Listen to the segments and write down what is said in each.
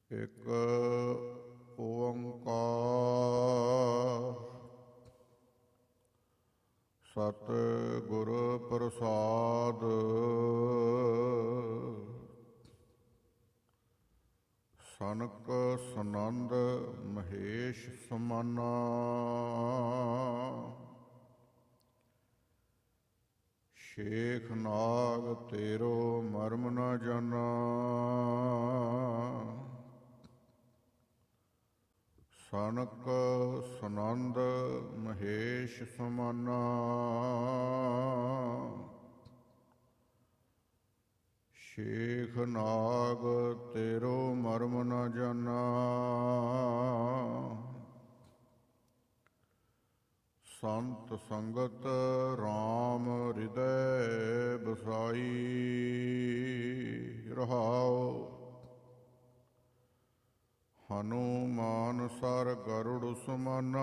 ਇਕ ਓੰਕਾਰ ਸਤਿਗੁਰ ਪ੍ਰਸਾਦਿ। ਸਨਕ ਸਨੰਦ ਮਹੇਸ਼ ਸਮਾਨਾ। ਸ਼ੇਖ ਨਾਗ ਤੇਰੋ ਮਰਮ ਨ ਜਾਨਾ। ਸਨਕ ਸਨੰਦ ਮਹੇਸ਼ ਸਮਾਨਾ। ਸ਼ੇਖ ਨਾਗ ਤੇਰੋ ਮਰਮ ਨ ਜਾਨਾ। ਸੰਤ ਸੰਗਤ ਰਾਮ ਹਿਰਦੈ ਬਸਾਈ। ਰਹਾਉ ਹਨੂਮਾਨ ਸਰ ਗਰੁੜ ਸਮਾਨਾ।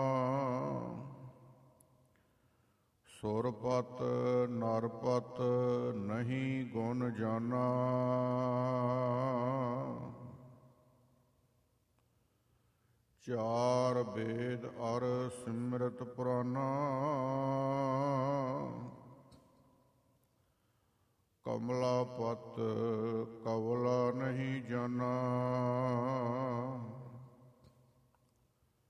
ਸੁਰਪਤ ਨਰਪਤ ਨਹੀਂ ਗੁਣ ਜਾਨਾ। ਚਾਰ ਬੇਦ ਅਰ ਸਿਮਰਤ ਪੁਰਾਨਾ। ਕਮਲਾ ਪਤ ਕਵਲਾ ਨਹੀਂ ਜਾਨਾ।